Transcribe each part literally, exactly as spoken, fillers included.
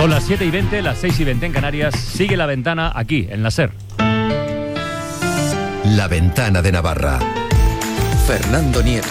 Son las siete y veinte, las seis y veinte en Canarias. Sigue La Ventana aquí, en la SER. La Ventana de Navarra. Fernando Nieto.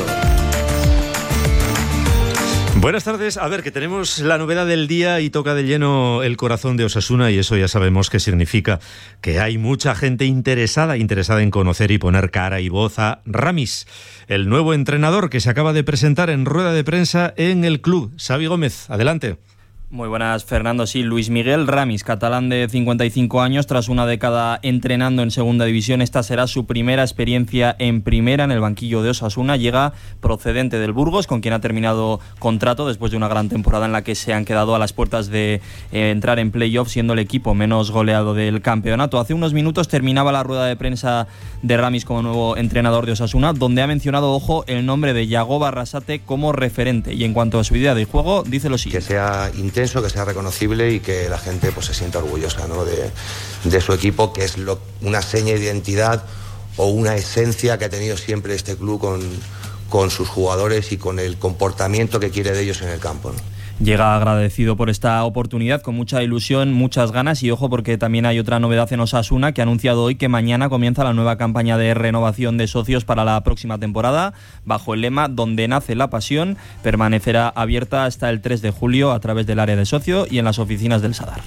Buenas tardes. A ver, que tenemos la novedad del día y toca de lleno el corazón de Osasuna, y eso ya sabemos que significa que hay mucha gente interesada, interesada en conocer y poner cara y voz a Ramis, el nuevo entrenador que se acaba de presentar en rueda de prensa en el club. Xavi Gómez, adelante. Muy buenas, Fernando. Sí, Luis Miguel Ramis, catalán de cincuenta y cinco años, tras una década entrenando en segunda división, esta será su primera experiencia en primera en el banquillo de Osasuna. Llega procedente del Burgos, con quien ha terminado contrato después de una gran temporada en la que se han quedado a las puertas de eh, entrar en playoff, siendo el equipo menos goleado del campeonato. Hace unos minutos terminaba la rueda de prensa de Ramis como nuevo entrenador de Osasuna, donde ha mencionado, ojo, el nombre de Yago Arrasate como referente, y en cuanto a su idea de juego, dice lo siguiente: que sea intenso, que sea reconocible y que la gente pues se sienta orgullosa, ¿no?, de, de su equipo, que es lo, una seña de identidad o una esencia que ha tenido siempre este club con, con sus jugadores y con el comportamiento que quiere de ellos en el campo, ¿no? Llega agradecido por esta oportunidad, con mucha ilusión, muchas ganas, y ojo, porque también hay otra novedad en Osasuna, que ha anunciado hoy que mañana comienza la nueva campaña de renovación de socios para la próxima temporada, bajo el lema "Donde nace la pasión". Permanecerá abierta hasta el tres de julio a través del área de socio y en las oficinas del Sadar.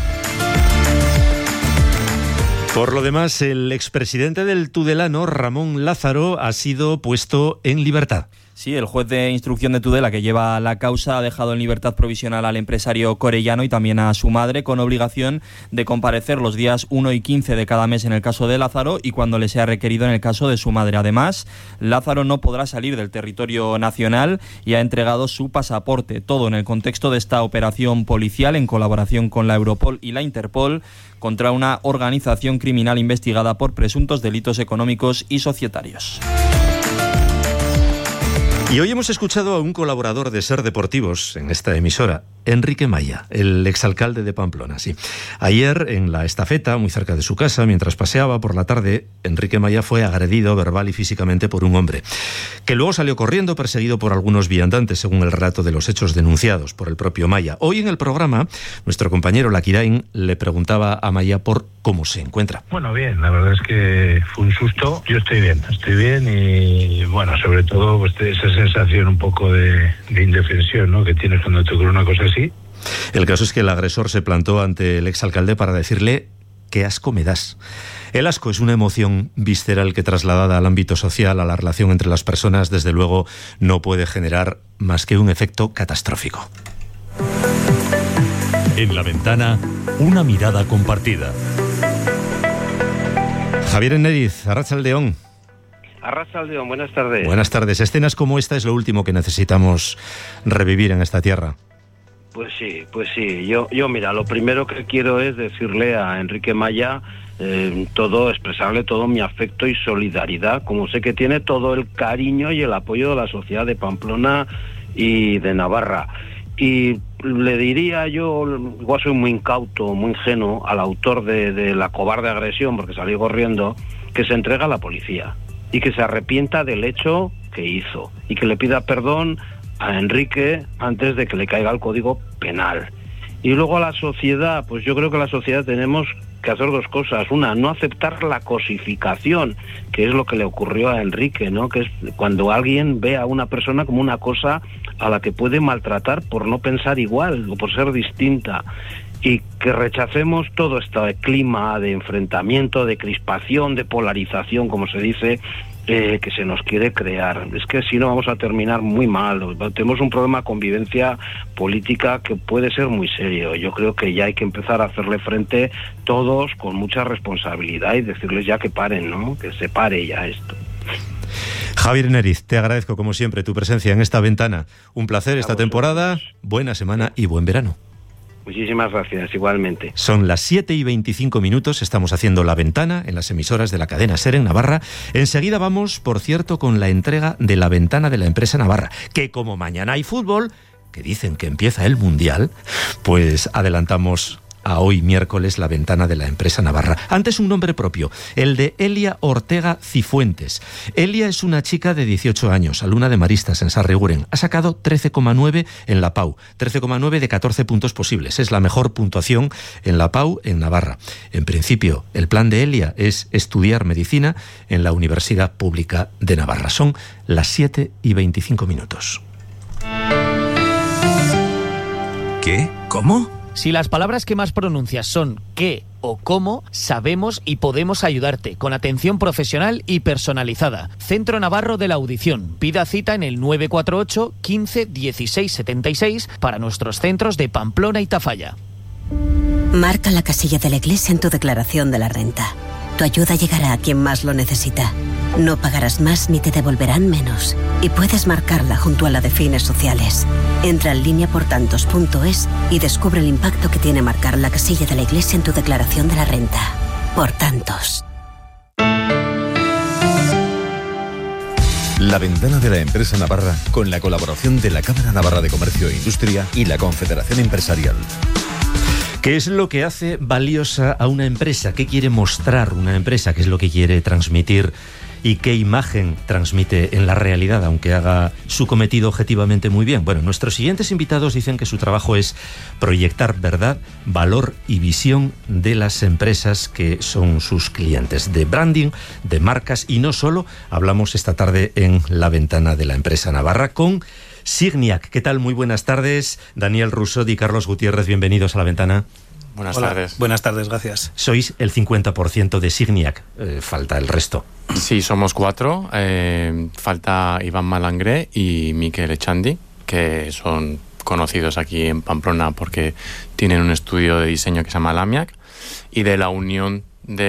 Por lo demás, el expresidente del Tudelano, Ramón Lázaro, ha sido puesto en libertad. Sí, el juez de instrucción de Tudela, que lleva la causa, ha dejado en libertad provisional al empresario corellano y también a su madre, con obligación de comparecer los días uno y quince de cada mes en el caso de Lázaro y cuando le sea requerido en el caso de su madre. Además, Lázaro no podrá salir del territorio nacional y ha entregado su pasaporte, todo en el contexto de esta operación policial en colaboración con la Europol y la Interpol contra una organización criminal investigada por presuntos delitos económicos y societarios. Y hoy hemos escuchado a un colaborador de SER Deportivos en esta emisora, Enrique Maya, el exalcalde de Pamplona. Sí. Ayer, en la estafeta, muy cerca de su casa, mientras paseaba por la tarde, Enrique Maya fue agredido verbal y físicamente por un hombre, que luego salió corriendo, perseguido por algunos viandantes, según el relato de los hechos denunciados por el propio Maya. Hoy en el programa, nuestro compañero Laquirain le preguntaba a Maya por cómo se encuentra. Bueno, bien, la verdad es que fue un susto. Yo estoy bien, estoy bien y, bueno, sobre todo pues, esa sensación un poco de, de indefensión, ¿no?, que tienes cuando te ocurre una cosa así. El caso es que el agresor se plantó ante el exalcalde para decirle: "Qué asco me das". El asco es una emoción visceral que, trasladada al ámbito social, a la relación entre las personas, desde luego no puede generar más que un efecto catastrófico. En La Ventana, una mirada compartida. Javier Enériz, Arratsaldeón. Arratsaldeón, buenas tardes. Buenas tardes. Escenas como esta es lo último que necesitamos revivir en esta tierra. Pues sí, pues sí. Yo, yo mira, lo primero que quiero es decirle a Enrique Maya eh, todo, expresarle todo mi afecto y solidaridad, como sé que tiene todo el cariño y el apoyo de la sociedad de Pamplona y de Navarra. Y le diría yo, igual soy muy incauto, muy ingenuo, al autor de, de la cobarde agresión, porque salí corriendo, que se entrega a la policía y que se arrepienta del hecho que hizo y que le pida perdón a Enrique antes de que le caiga el código penal. Y luego a la sociedad, pues yo creo que la sociedad tenemos que hacer dos cosas. Una, no aceptar la cosificación, que es lo que le ocurrió a Enrique, ¿no?, que es cuando alguien ve a una persona como una cosa a la que puede maltratar por no pensar igual o por ser distinta. Y que rechacemos todo este clima de enfrentamiento, de crispación, de polarización, como se dice, eh, que se nos quiere crear. Es que si no vamos a terminar muy mal. Tenemos un problema de convivencia política que puede ser muy serio. Yo creo que ya hay que empezar a hacerle frente todos con mucha responsabilidad y decirles ya que paren, ¿no?, que se pare ya esto. Javier Enériz, te agradezco como siempre tu presencia en esta ventana. Un placer esta temporada, buena semana y buen verano. Muchísimas gracias, igualmente. Son las siete y veinticinco minutos, estamos haciendo La Ventana en las emisoras de la cadena SER en Navarra. Enseguida vamos, por cierto, con la entrega de La Ventana de la empresa Navarra, que como mañana hay fútbol, que dicen que empieza el Mundial, pues adelantamos a hoy miércoles la ventana de la empresa navarra. Antes un nombre propio, el de Elia Ortega Cifuentes. Elia es una chica de dieciocho años, alumna de Maristas en Sarriguren. Ha sacado trece coma nueve en la PAU, trece coma nueve de catorce puntos posibles. Es la mejor puntuación en la PAU en Navarra. En principio, el plan de Elia es estudiar medicina en la Universidad Pública de Navarra. Son las siete y veinticinco minutos. ¿Qué? ¿Cómo? Si las palabras que más pronuncias son qué o cómo, sabemos y podemos ayudarte con atención profesional y personalizada. Centro Navarro de la Audición. Pida cita en el nueve cuatro ocho, quince, dieciséis, setenta y seis para nuestros centros de Pamplona y Tafalla. Marca la casilla de la Iglesia en tu declaración de la renta. Tu ayuda llegará a quien más lo necesita. No pagarás más ni te devolverán menos. Y puedes marcarla junto a la de fines sociales. Entra en línea por tantos punto es y descubre el impacto que tiene marcar la casilla de la Iglesia en tu declaración de la renta. Por tantos. La ventana de la empresa navarra, con la colaboración de la Cámara Navarra de Comercio e Industria y la Confederación Empresarial. ¿Qué es lo que hace valiosa a una empresa? ¿Qué quiere mostrar una empresa? ¿Qué es lo que quiere transmitir? ¿Y qué imagen transmite en la realidad, aunque haga su cometido objetivamente muy bien? Bueno, nuestros siguientes invitados dicen que su trabajo es proyectar verdad, valor y visión de las empresas que son sus clientes, de branding, de marcas, y no solo. Hablamos esta tarde en La Ventana de la Empresa Navarra con Signiac. ¿Qué tal? Muy buenas tardes. Daniel Rousseau y Carlos Gutiérrez, bienvenidos a La Ventana. Buenas Hola. tardes. Buenas tardes, gracias. Sois el cincuenta por ciento de Signiac, eh, falta el resto. Sí, somos cuatro. Eh, falta Iván Malangré y Miquel Echandi, que son conocidos aquí en Pamplona porque tienen un estudio de diseño que se llama Lamiac, y de la unión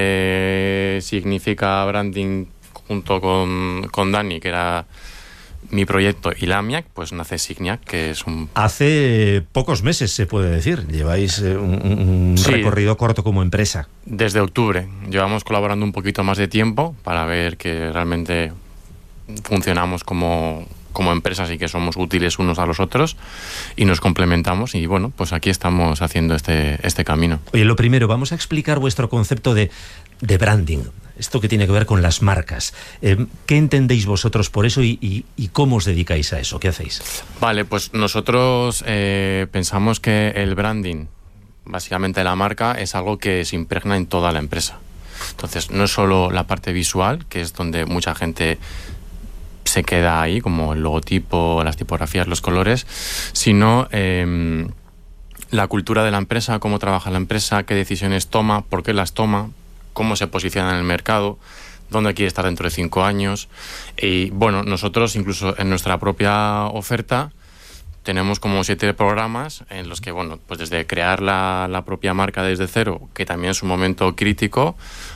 de Significa Branding junto con, con Dani, que era mi proyecto, y Lamiac, pues nace Signiac, que es un... Hace pocos meses, se puede decir. Lleváis un, un sí, recorrido corto como empresa. Desde octubre. Llevamos colaborando un poquito más de tiempo para ver que realmente funcionamos como, como empresas y que somos útiles unos a los otros y nos complementamos, y bueno, pues aquí estamos haciendo este, este camino. Oye, lo primero, vamos a explicar vuestro concepto de, de branding. Esto que tiene que ver con las marcas. Eh, ¿Qué entendéis vosotros por eso y, y, y cómo os dedicáis a eso? ¿Qué hacéis? Vale, pues nosotros eh, pensamos que el branding, básicamente la marca, es algo que se impregna en toda la empresa. Entonces, no es solo la parte visual, que es donde mucha gente se queda ahí, como el logotipo, las tipografías, los colores, sino eh, la cultura de la empresa, cómo trabaja la empresa, qué decisiones toma, por qué las toma, cómo se posiciona en el mercado, dónde quiere estar dentro de cinco años. Y bueno, nosotros incluso en nuestra propia oferta tenemos como siete programas en los que, bueno, pues desde crear la, la propia marca desde cero, que también es un momento crítico,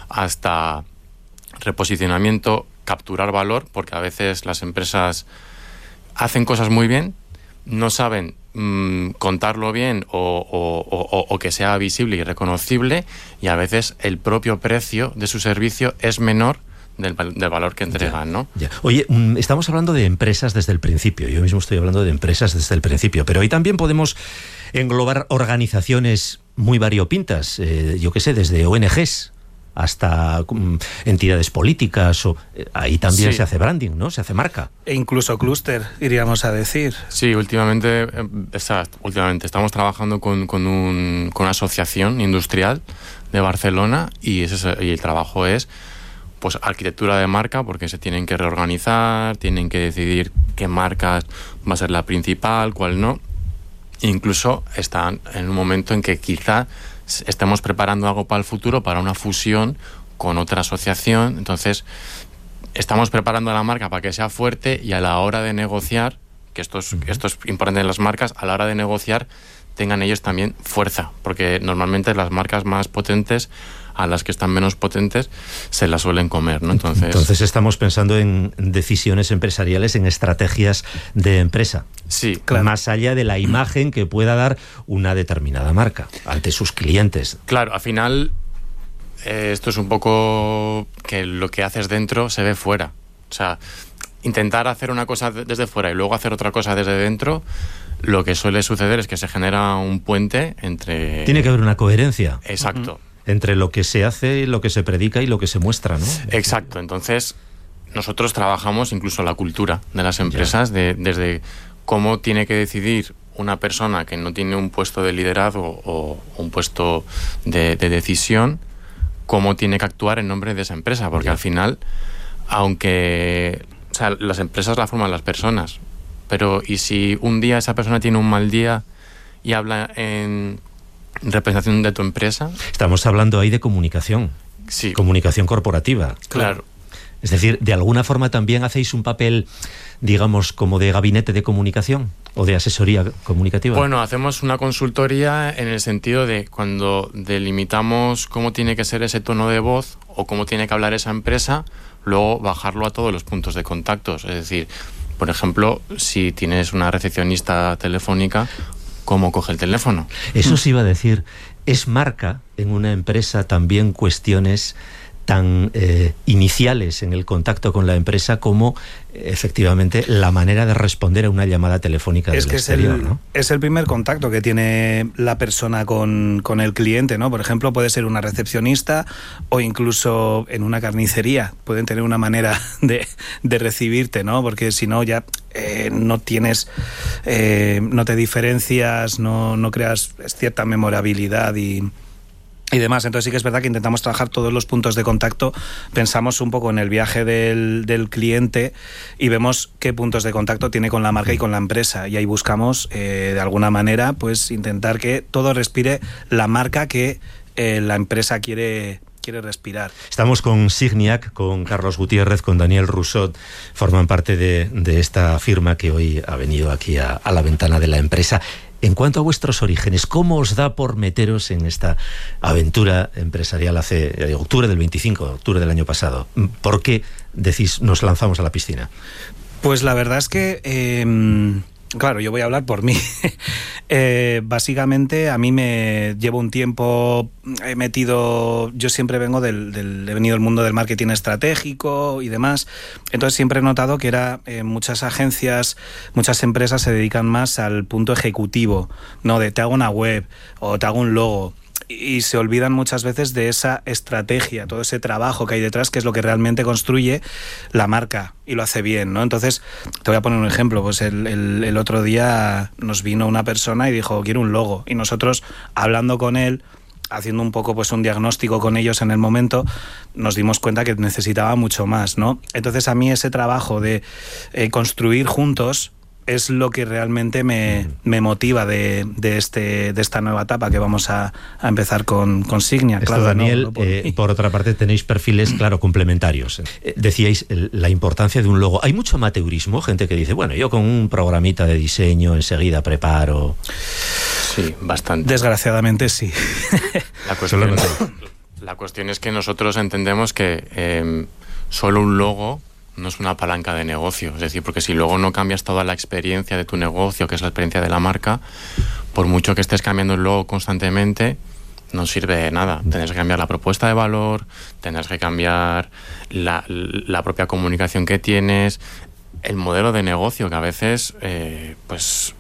hasta reposicionamiento, capturar valor, porque a veces las empresas hacen cosas muy bien, no saben mmm, contarlo bien o, o, o, o que sea visible y reconocible, y a veces el propio precio de su servicio es menor del, del valor que entregan, ya, ¿no? Ya. Oye, estamos hablando de empresas desde el principio, yo mismo estoy hablando de empresas desde el principio, pero hoy también podemos englobar organizaciones muy variopintas, eh, yo qué sé, desde O N Ges hasta um, entidades políticas, o eh, ahí también sí se hace branding, ¿no? Se hace marca. E incluso clúster, iríamos a decir. Sí, últimamente, eh, está, últimamente estamos trabajando con, con, un, con una asociación industrial de Barcelona, y, ese, y el trabajo es pues arquitectura de marca, porque se tienen que reorganizar, tienen que decidir qué marca va a ser la principal, cuál no. E incluso están en un momento en que quizá estamos preparando algo para el futuro, para una fusión con otra asociación. Entonces, estamos preparando la marca para que sea fuerte, y a la hora de negociar, que esto es, esto es importante en las marcas, a la hora de negociar tengan ellos también fuerza, porque normalmente las marcas más potentes, a las que están menos potentes, se las suelen comer, ¿no? Entonces, Entonces estamos pensando en decisiones empresariales, en estrategias de empresa. Sí, claro. Más allá de la imagen que pueda dar una determinada marca ante sus clientes. Claro, al final eh, esto es un poco que lo que haces dentro se ve fuera. O sea, intentar hacer una cosa desde fuera y luego hacer otra cosa desde dentro, lo que suele suceder es que se genera un puente entre... Tiene que haber una coherencia. Exacto. Uh-huh. Entre lo que se hace, lo que se predica y lo que se muestra, ¿no? Exacto. Entonces, nosotros trabajamos incluso la cultura de las empresas, de, desde cómo tiene que decidir una persona que no tiene un puesto de liderazgo o un puesto de, de decisión, cómo tiene que actuar en nombre de esa empresa, porque al final, aunque, o sea, las empresas las forman las personas, pero ¿y si un día esa persona tiene un mal día y habla en representación de tu empresa? Estamos hablando ahí de comunicación, sí, comunicación corporativa. Claro. Es decir, de alguna forma también hacéis un papel, digamos, como de gabinete de comunicación o de asesoría comunicativa. Bueno, hacemos una consultoría en el sentido de cuando delimitamos cómo tiene que ser ese tono de voz o cómo tiene que hablar esa empresa, luego bajarlo a todos los puntos de contactos. Es decir, por ejemplo, si tienes una recepcionista telefónica, ¿cómo coge el teléfono? Eso sí iba a decir, ¿es marca en una empresa también cuestiones tan eh, iniciales en el contacto con la empresa como efectivamente la manera de responder a una llamada telefónica es del que exterior, es el, ¿no? Es el primer contacto que tiene la persona con, con el cliente, ¿no? Por ejemplo, puede ser una recepcionista o incluso en una carnicería. Pueden tener una manera de, de recibirte, ¿no? Porque si no ya eh, no tienes, eh, no te diferencias, no, no creas cierta memorabilidad y... y demás. Entonces sí que es verdad que intentamos trabajar todos los puntos de contacto, pensamos un poco en el viaje del, del cliente y vemos qué puntos de contacto tiene con la marca y con la empresa, y ahí buscamos eh, de alguna manera pues intentar que todo respire la marca que eh, la empresa quiere quiere respirar. Estamos con Signiac, con Carlos Gutiérrez, con Daniel Rousseau, forman parte de, de esta firma que hoy ha venido aquí a, a la ventana de la empresa. En cuanto a vuestros orígenes, ¿cómo os da por meteros en esta aventura empresarial hace de octubre del veinticinco, octubre del año pasado? ¿Por qué decís nos lanzamos a la piscina? Pues la verdad es que, eh, claro, yo voy a hablar por mí. eh, básicamente a mí me llevo un tiempo, he metido, yo siempre vengo del, del, he venido del mundo del marketing estratégico y demás, entonces siempre he notado que era eh, muchas agencias, muchas empresas se dedican más al punto ejecutivo, ¿no? De te hago una web o te hago un logo. Y se olvidan muchas veces de esa estrategia, todo ese trabajo que hay detrás, que es lo que realmente construye la marca y lo hace bien, ¿no? Entonces, te voy a poner un ejemplo. Pues el, el, el otro día nos vino una persona y dijo, quiero un logo. Y nosotros, hablando con él, haciendo un poco pues un diagnóstico con ellos en el momento, nos dimos cuenta que necesitaba mucho más, ¿no? Entonces, a mí ese trabajo de eh, construir juntos es lo que realmente me, me motiva de, de, este, de esta nueva etapa que vamos a, a empezar con, con Signiac. Esto, claro, Daniel, no, no por, eh, por otra parte tenéis perfiles, claro, complementarios. Eh, decíais el, la importancia de un logo. Hay mucho amateurismo, gente que dice, bueno, yo con un programita de diseño enseguida preparo. Sí, bastante. Desgraciadamente sí. La cuestión, la cuestión es que nosotros entendemos que eh, solo un logo no es una palanca de negocio, es decir, porque si luego no cambias toda la experiencia de tu negocio, que es la experiencia de la marca, por mucho que estés cambiando el logo constantemente, no sirve de nada. Tienes que cambiar la propuesta de valor, tienes que cambiar la, la propia comunicación que tienes, el modelo de negocio, que a veces, eh, pues,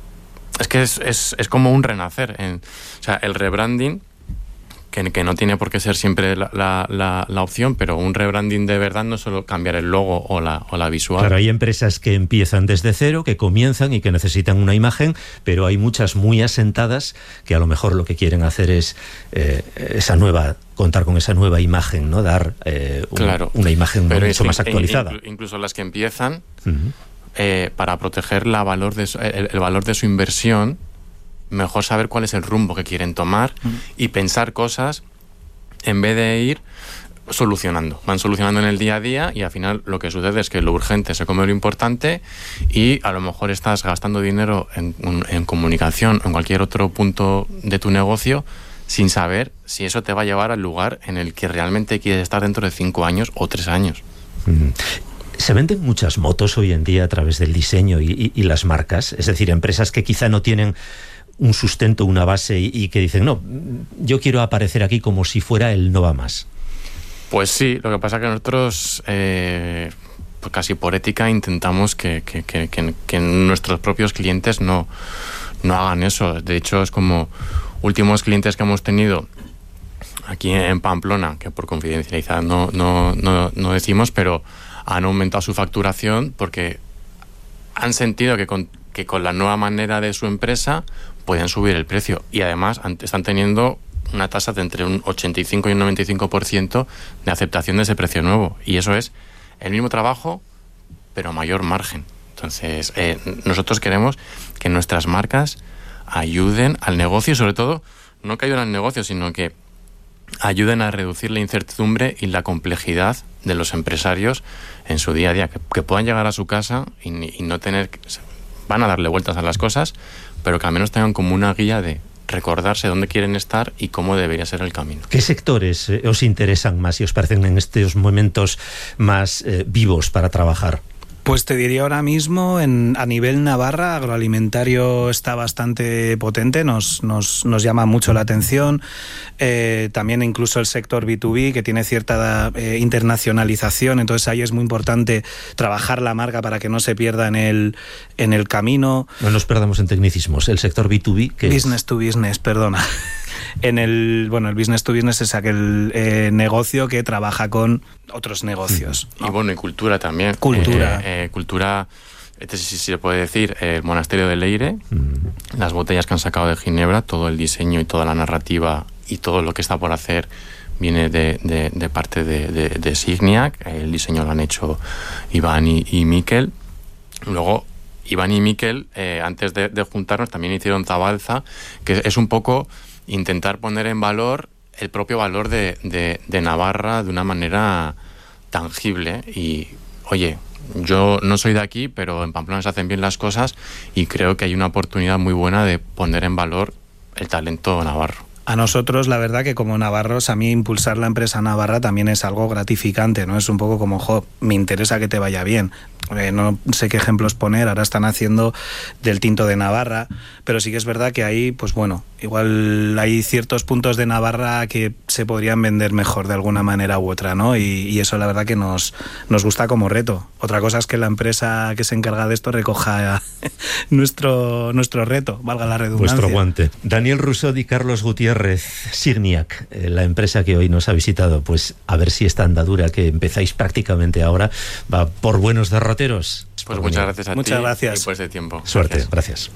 es que es, es, es como un renacer. En, o sea, el rebranding, Que, que no tiene por qué ser siempre la, la, la, la opción, pero un rebranding de verdad no es solo cambiar el logo o la, o la visual. Claro, hay empresas que empiezan desde cero, que comienzan y que necesitan una imagen, pero hay muchas muy asentadas que a lo mejor lo que quieren hacer es eh, esa nueva, contar con esa nueva imagen, ¿no? Dar eh, un, claro, una imagen pero mucho más actualizada. Inclu, incluso las que empiezan, uh-huh. eh, para proteger la valor de su, el, el valor de su inversión, mejor saber cuál es el rumbo que quieren tomar uh-huh. y pensar cosas en vez de ir solucionando. Van solucionando en el día a día y al final lo que sucede es que lo urgente se come lo importante y a lo mejor estás gastando dinero en, en comunicación o en cualquier otro punto de tu negocio sin saber si eso te va a llevar al lugar en el que realmente quieres estar dentro de cinco años o tres años. Uh-huh. Se venden muchas motos hoy en día a través del diseño y, y, y las marcas, es decir, empresas que quizá no tienen un sustento, una base y, y que dicen, no, yo quiero aparecer aquí como si fuera el no va más. Pues sí, lo que pasa es que nosotros eh, pues casi por ética intentamos que, que, que, que, que nuestros propios clientes no, no hagan eso. De hecho, es como últimos clientes que hemos tenido aquí en Pamplona, que por confidencialidad no, no, no, no decimos, pero han aumentado su facturación porque han sentido que con, que con la nueva manera de su empresa pueden subir el precio, y además están teniendo una tasa de entre un ochenta y cinco y un noventa y cinco por ciento de aceptación de ese precio nuevo, y eso es el mismo trabajo pero a mayor margen. Entonces eh, nosotros queremos que nuestras marcas ayuden al negocio, y sobre todo no que ayuden al negocio, sino que ayuden a reducir la incertidumbre y la complejidad de los empresarios en su día a día, que, que puedan llegar a su casa y, y no tener, van a darle vueltas a las cosas, pero que al menos tengan como una guía de recordarse dónde quieren estar y cómo debería ser el camino. ¿Qué sectores eh, os interesan más y os parecen en estos momentos más eh, vivos para trabajar? Pues te diría ahora mismo, en, a nivel Navarra, agroalimentario está bastante potente, nos, nos, nos llama mucho la atención. Eh, también incluso el sector B dos B, que tiene cierta eh, internacionalización, entonces ahí es muy importante trabajar la marca para que no se pierda en el, en el camino. No nos perdamos en tecnicismos. El sector B dos B, ¿qué es? Business to business, perdona. En el, bueno, el business to business es aquel eh, negocio que trabaja con otros negocios, ¿no? Y bueno, y cultura también. Cultura. Eh, eh, cultura, este sí se puede decir, eh, el monasterio de Leire, mm. las botellas que han sacado de Ginebra, todo el diseño y toda la narrativa y todo lo que está por hacer viene de, de, de parte de, de, de Signiac. El diseño lo han hecho Iván y, y Miquel. Luego, Iván y Miquel, eh, antes de, de juntarnos, también hicieron Zabalza, que es un poco intentar poner en valor el propio valor de, de, de Navarra de una manera tangible. Y, oye, yo no soy de aquí, pero en Pamplona se hacen bien las cosas y creo que hay una oportunidad muy buena de poner en valor el talento navarro. A nosotros, la verdad que como navarros, a mí impulsar la empresa navarra también es algo gratificante, ¿no? Es un poco como, jo, me interesa que te vaya bien. Eh, no sé qué ejemplos poner, ahora están haciendo del tinto de Navarra, pero sí que es verdad que ahí, pues bueno, igual hay ciertos puntos de Navarra que se podrían vender mejor de alguna manera u otra, ¿no? Y, y eso la verdad que nos, nos gusta como reto. Otra cosa es que la empresa que se encarga de esto recoja nuestro, nuestro reto, valga la redundancia. Vuestro guante. Daniel Rousseau y Carlos Gutiérrez, Signiac, eh, la empresa que hoy nos ha visitado, pues a ver si esta andadura que empezáis prácticamente ahora va por buenos derroteros. Pues muchas gracias a muchas ti gracias. y por este tiempo. Suerte, gracias. gracias.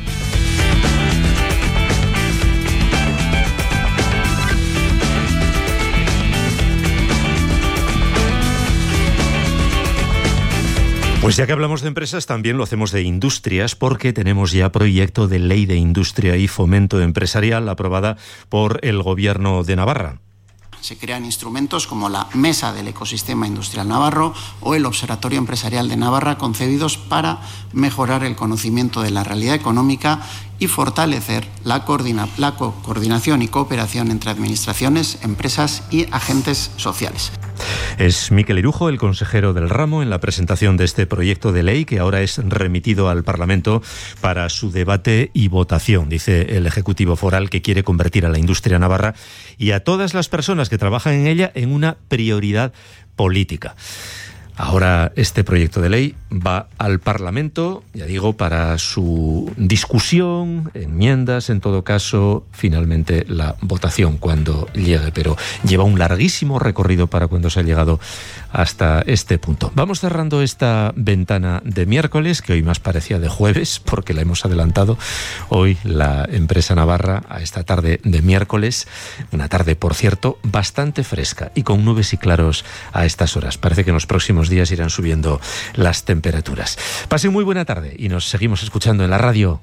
Pues ya que hablamos de empresas, también lo hacemos de industrias, porque tenemos ya proyecto de ley de industria y fomento empresarial aprobada por el Gobierno de Navarra. Se crean instrumentos como la Mesa del Ecosistema Industrial Navarro o el Observatorio Empresarial de Navarra, concebidos para mejorar el conocimiento de la realidad económica y fortalecer la, coordina- la co- coordinación y cooperación entre administraciones, empresas y agentes sociales. Es Miquel Irujo, el consejero del ramo, en la presentación de este proyecto de ley que ahora es remitido al Parlamento para su debate y votación. Dice el Ejecutivo Foral que quiere convertir a la industria navarra y a todas las personas que trabajan en ella en una prioridad política. Ahora este proyecto de ley va al Parlamento, ya digo, para su discusión, enmiendas, en todo caso, finalmente la votación cuando llegue, pero lleva un larguísimo recorrido para cuando se ha llegado hasta este punto. Vamos cerrando esta ventana de miércoles, que hoy más parecía de jueves, porque la hemos adelantado. Hoy la empresa navarra a esta tarde de miércoles, una tarde, por cierto, bastante fresca y con nubes y claros a estas horas. Parece que en los próximos días irán subiendo las temperaturas. Pasen muy buena tarde y nos seguimos escuchando en la radio.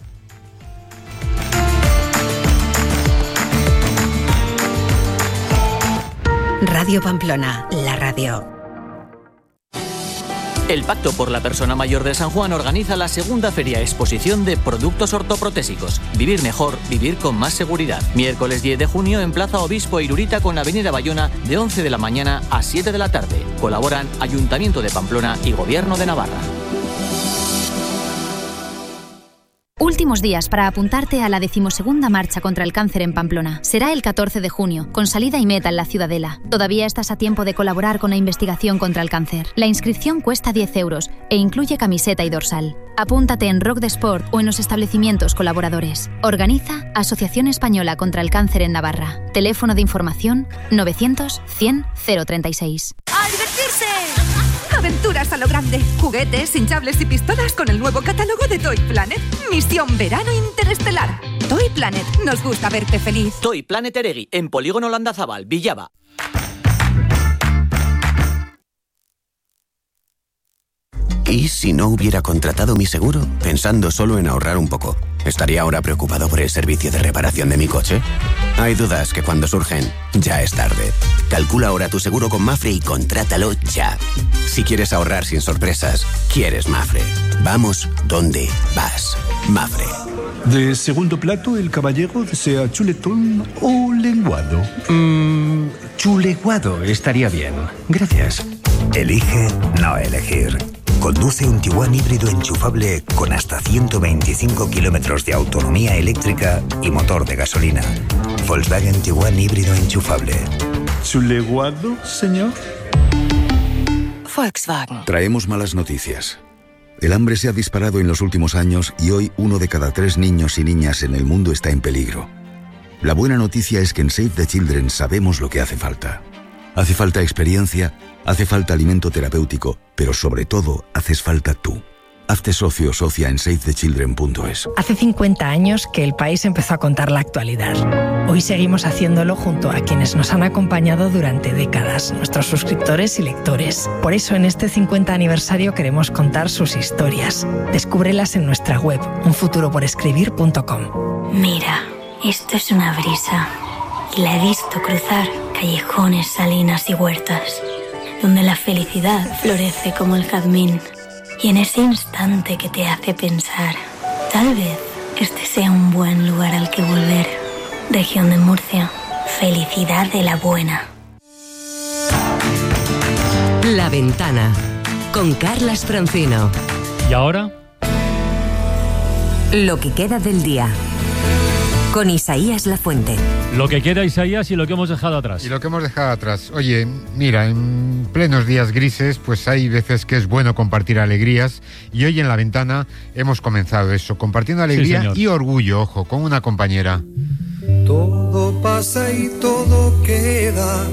Radio Pamplona, la radio. El Pacto por la Persona Mayor de San Juan organiza la segunda feria exposición de productos ortoprotésicos. Vivir mejor, vivir con más seguridad. Miércoles diez de junio en Plaza Obispo Irurita con Avenida Bayona de once de la mañana a siete de la tarde. Colaboran Ayuntamiento de Pamplona y Gobierno de Navarra. Últimos días para apuntarte a la decimosegunda marcha contra el cáncer en Pamplona. Será el catorce de junio, con salida y meta en la Ciudadela. Todavía estás a tiempo de colaborar con la investigación contra el cáncer. La inscripción cuesta diez euros e incluye camiseta y dorsal. Apúntate en Rock de Sport o en los establecimientos colaboradores. Organiza Asociación Española contra el Cáncer en Navarra. Teléfono de información novecientos cien cero treinta y seis. ¡A divertirse! Aventuras a lo grande, juguetes, hinchables y pistolas con el nuevo catálogo de Toy Planet. Misión Verano Interestelar. Toy Planet, nos gusta verte feliz. Toy Planet Eregui, en Polígono Landazabal, Villaba. ¿Y si no hubiera contratado mi seguro, pensando solo en ahorrar un poco? ¿Estaría ahora preocupado por el servicio de reparación de mi coche? Hay dudas que cuando surgen, ya es tarde. Calcula ahora tu seguro con Mafre y contrátalo ya. Si quieres ahorrar sin sorpresas, quieres Mafre. Vamos donde vas. Mafre. De segundo plato, el caballero desea chuletón o lenguado. Mmm, chuleguado estaría bien. Gracias. Elige no elegir. Conduce un Tiguan híbrido enchufable con hasta ciento veinticinco kilómetros de autonomía eléctrica y motor de gasolina. Volkswagen Tiguan híbrido enchufable. ¿Chuleguado, señor? Volkswagen. Traemos malas noticias. El hambre se ha disparado en los últimos años y hoy uno de cada tres niños y niñas en el mundo está en peligro. La buena noticia es que en Save the Children sabemos lo que hace falta. Hace falta experiencia, hace falta alimento terapéutico, pero sobre todo haces falta tú. Hazte socio o socia en save the children punto es. Hace cincuenta años que el país empezó a contar la actualidad. Hoy seguimos haciéndolo junto a quienes nos han acompañado durante décadas, nuestros suscriptores y lectores. Por eso en este cincuenta aniversario queremos contar sus historias. Descúbrelas en nuestra web, un futuro por escribir punto com. Mira, esto es una brisa. Y la he visto cruzar callejones, salinas y huertas, donde la felicidad florece como el jazmín. Y en ese instante que te hace pensar, tal vez este sea un buen lugar al que volver. Región de Murcia, felicidad de la buena. La Ventana, con Carlas Francino. ¿Y ahora? Lo que queda del día, con Isaías Lafuente. Lo que queda, Isaías, y lo que hemos dejado atrás. Y lo que hemos dejado atrás. Oye, mira, en plenos días grises, pues hay veces que es bueno compartir alegrías. Y hoy en La Ventana hemos comenzado eso, compartiendo alegría sí, y orgullo, ojo, con una compañera. Todo pasa y todo queda,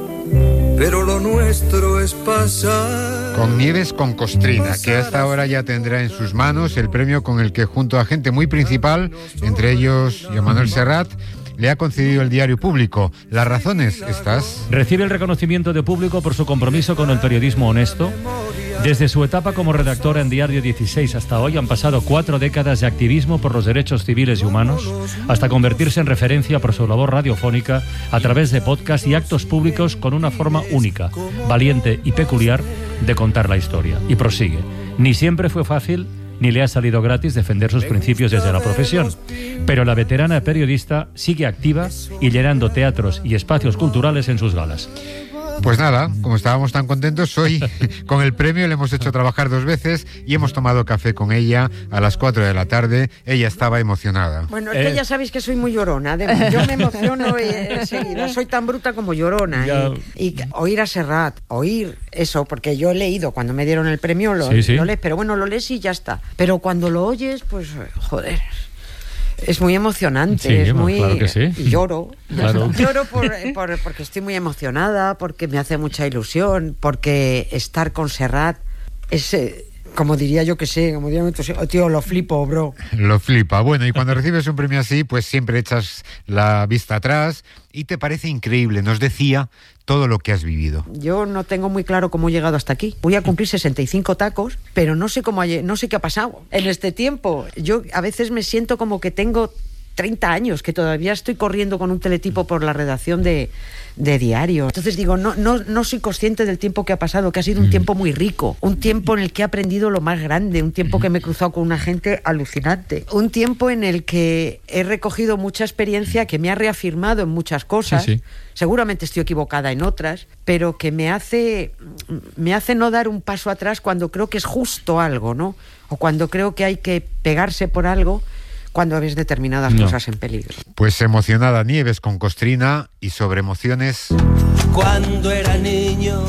pero lo nuestro es pasar. Con Nieves con Costrina, que hasta ahora ya tendrá en sus manos el premio con el que junto a gente muy principal, entre ellos Joan Manuel Serrat, le ha concedido el Diario Público. Las razones, estas. Recibe el reconocimiento de Público por su compromiso con el periodismo honesto. Desde su etapa como redactora en Diario dieciséis hasta hoy han pasado cuatro décadas de activismo por los derechos civiles y humanos, hasta convertirse en referencia por su labor radiofónica a través de podcast y actos públicos con una forma única, valiente y peculiar de contar la historia. Y prosigue. Ni siempre fue fácil, ni le ha salido gratis defender sus principios desde la profesión. Pero la veterana periodista sigue activa y llenando teatros y espacios culturales en sus galas. Pues nada, como estábamos tan contentos, hoy con el premio le hemos hecho trabajar dos veces y hemos tomado café con ella a las cuatro de la tarde. Ella estaba emocionada. Bueno, es que eh. ya sabéis que soy muy llorona. Yo me emociono enseguida. Soy tan bruta como llorona. Y, y oír a Serrat, oír eso, porque yo he leído cuando me dieron el premio, lo, sí, sí. lo lees, pero bueno, lo lees y ya está. Pero cuando lo oyes, pues joder... Es muy emocionante, sí, es muy... Claro que sí. Y lloro. Claro. Lloro por, por, porque estoy muy emocionada, porque me hace mucha ilusión, porque estar con Serrat es... Como diría yo que sé, como diría oh, tío, lo flipo, bro. Lo flipa. Bueno, y cuando recibes un premio así, pues siempre echas la vista atrás y te parece increíble. Nos decía todo lo que has vivido. Yo no tengo muy claro cómo he llegado hasta aquí. Voy a cumplir sesenta y cinco tacos, pero no sé cómo hay, no sé qué ha pasado en este tiempo. Yo a veces me siento como que tengo treinta años, que todavía estoy corriendo con un teletipo por la redacción de, de Diario. Entonces digo, no, no, no soy consciente del tiempo que ha pasado, que ha sido un tiempo muy rico, un tiempo en el que he aprendido lo más grande, un tiempo que me he cruzado con una gente alucinante, un tiempo en el que he recogido mucha experiencia que me ha reafirmado en muchas cosas. Sí, sí. Seguramente estoy equivocada en otras, pero que me hace, me hace no dar un paso atrás cuando creo que es justo algo, ¿no? O cuando creo que hay que pegarse por algo cuando ves determinadas No. cosas en peligro. Pues emocionada Nieves con Costrina y sobre emociones. Cuando era niño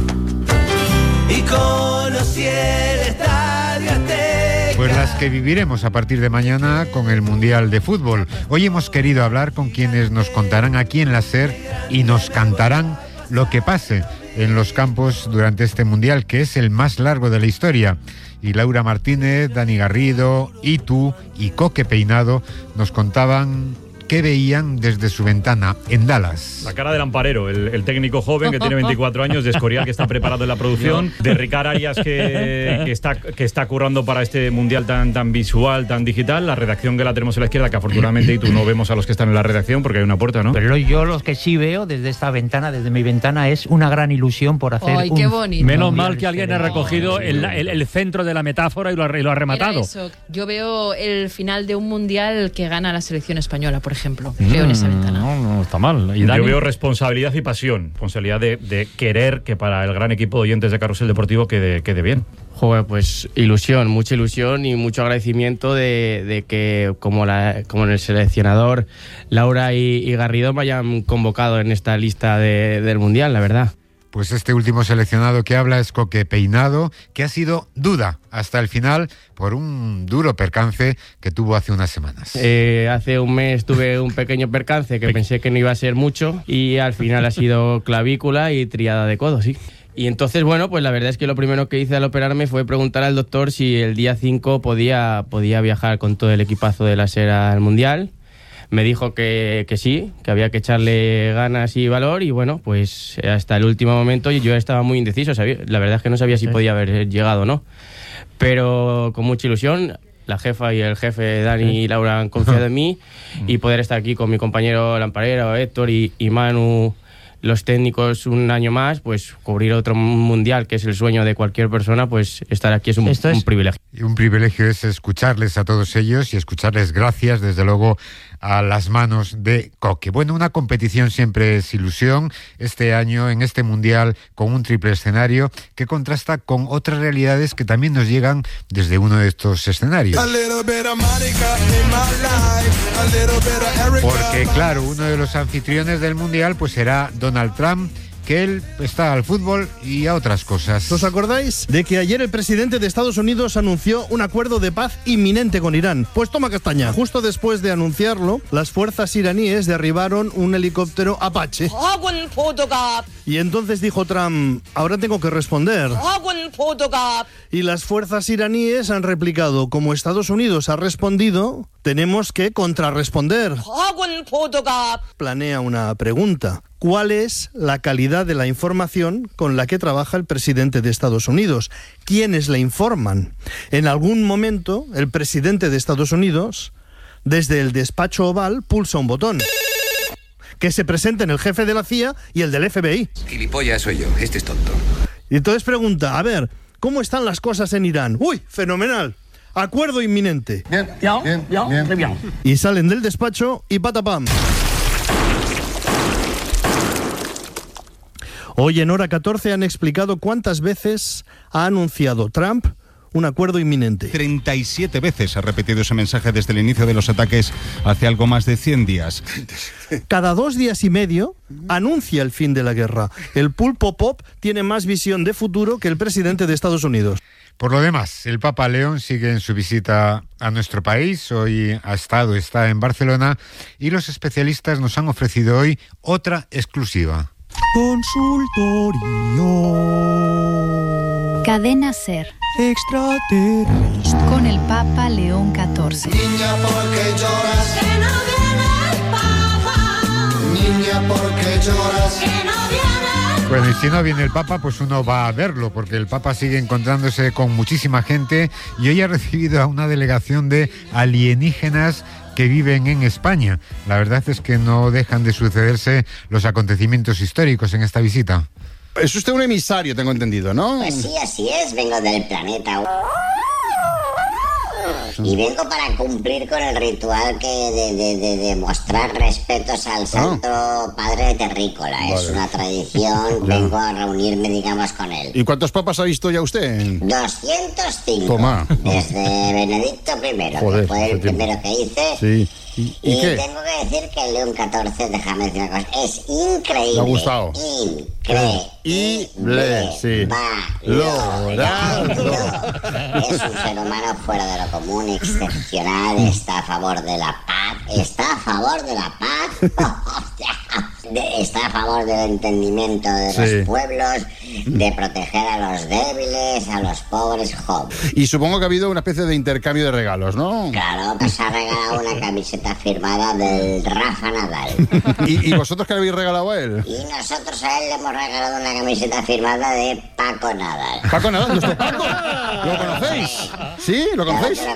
y conocí el estadio Azteca. Pues las que viviremos a partir de mañana con el Mundial de Fútbol. Hoy hemos querido hablar con quienes nos contarán aquí en la SER y nos cantarán lo que pase en los campos durante este Mundial, que es el más largo de la historia. Y Laura Martínez, Dani Garrido, Itu y Coque Peinado nos contaban qué veían desde su ventana en Dallas. La cara del Amparero, el, el técnico joven que tiene veinticuatro años, de Escorial, que está preparado en la producción, de Ricard Arias, que, que, está, que está currando para este mundial tan, tan visual, tan digital, la redacción que la tenemos a la izquierda, que afortunadamente y tú no vemos a los que están en la redacción porque hay una puerta, ¿no? Pero yo los que sí veo desde esta ventana, desde mi ventana, es una gran ilusión por hacer Ay, un... qué bonito. Menos mal que alguien ha recogido el, el, el centro de la metáfora y lo ha, y lo ha rematado. Era eso. Yo veo el final de un mundial que gana la selección española, por ejemplo. Veo en esa ventana. No, no está mal. ¿Y Yo veo responsabilidad y pasión. Responsabilidad de, de querer que para el gran equipo de oyentes de Carrusel Deportivo quede, quede bien. Joder, pues ilusión, mucha ilusión y mucho agradecimiento de, de que como, la, como el seleccionador Laura y, y Garrido me hayan convocado en esta lista de, del Mundial, la verdad. Pues este último seleccionado que habla es Coque Peinado, que ha sido duda hasta el final por un duro percance que tuvo hace unas semanas. Eh, hace un mes tuve un pequeño percance que pensé que no iba a ser mucho y al final ha sido clavícula y triada de codo, sí. Y entonces, bueno, pues la verdad es que lo primero que hice al operarme fue preguntar al doctor si el día cinco podía, podía viajar con todo el equipazo de la SER al Mundial. Me dijo que, que sí, que había que echarle ganas y valor y bueno, pues hasta el último momento yo estaba muy indeciso, sabía, la verdad es que no sabía si podía haber llegado o no, pero con mucha ilusión, la jefa y el jefe Dani y Laura han confiado en mí y poder estar aquí con mi compañero Lamparero, Héctor y, y Manu, los técnicos un año más, pues cubrir otro mundial que es el sueño de cualquier persona, pues estar aquí es un, Esto es, un privilegio. Y un privilegio es escucharles a todos ellos y escucharles gracias, desde luego, a las manos de Coque. Bueno, una competición siempre es ilusión. Este año, en este mundial, con un triple escenario que contrasta con otras realidades que también nos llegan desde uno de estos escenarios. Porque, claro, uno de los anfitriones del mundial pues será Donald Trump, que él está al fútbol y a otras cosas. ¿Os acordáis de que ayer el presidente de Estados Unidos anunció un acuerdo de paz inminente con Irán? Pues toma castaña. Justo después de anunciarlo, las fuerzas iraníes derribaron un helicóptero Apache. Y entonces dijo Trump, ahora tengo que responder. Y las fuerzas iraníes han replicado, como Estados Unidos ha respondido, tenemos que contrarresponder. Planea una pregunta. ¿Cuál es la calidad de la información con la que trabaja el presidente de Estados Unidos? ¿Quiénes le informan? En algún momento, el presidente de Estados Unidos, desde el despacho oval, pulsa un botón. Que se presenten el jefe de la C I A y el del F B I. Gilipollas soy yo, este es tonto. Y entonces pregunta, a ver, ¿cómo están las cosas en Irán? ¡Uy, fenomenal! Acuerdo inminente. Bien, bien, bien, bien. bien. Y salen del despacho y patapam. Hoy en Hora catorce han explicado cuántas veces ha anunciado Trump un acuerdo inminente. treinta y siete veces ha repetido ese mensaje desde el inicio de los ataques hace algo más de cien días. Cada dos días y medio anuncia el fin de la guerra. El pulpo pop tiene más visión de futuro que el presidente de Estados Unidos. Por lo demás, el Papa León sigue en su visita a nuestro país. Hoy ha estado, está en Barcelona y los especialistas nos han ofrecido hoy otra exclusiva. Consultorio. Cadena SER. Extraterrestre. Con el Papa León catorce. Niña, ¿por qué lloras? Que no viene el Papa. Niña, ¿por qué lloras? Que no viene el... Bueno, y si no viene el Papa, pues uno va a verlo, porque el Papa sigue encontrándose con muchísima gente y hoy ha recibido a una delegación de alienígenas que viven en España. La verdad es que no dejan de sucederse los acontecimientos históricos en esta visita. Es usted un emisario, tengo entendido, ¿no? Pues sí, así es, vengo del planeta. Y vengo para cumplir con el ritual que de, de, de, de mostrar respetos al Santo ah. Padre Terrícola. Vale. Es una tradición, vengo a reunirme, digamos, con él. ¿Y cuántos papas ha visto ya usted? doscientos cinco. Toma. Desde Benedicto primero, Joder, que fue el primero que hice. Sí. ¿Y, y, y qué? tengo que decir que el León catorce, déjame decir una cosa, es increíble. Me ha gustado. Increíble. Sí. Valorando. Es un ser humano fuera de lo común, excepcional, está a favor de la paz, está a favor de la paz. De, está a favor del entendimiento de sí. los pueblos, de proteger a los débiles, a los pobres jóvenes. Y supongo que ha habido una especie de intercambio de regalos, ¿no? Claro, nos ha regalado una camiseta firmada del Rafa Nadal. ¿Y, ¿Y vosotros qué le habéis regalado a él? Y nosotros a él le hemos regalado una camiseta firmada de Paco Nadal. ¿Paco Nadal? ¿Nuestro Paco? ¿Lo conocéis? ¿Sí? ¿Lo conocéis?